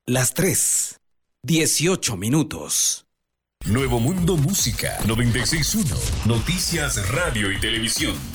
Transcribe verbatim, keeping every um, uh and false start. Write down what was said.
Las tres. Dieciocho minutos. Nuevo Mundo Música noventa y seis punto uno. Noticias, radio y televisión.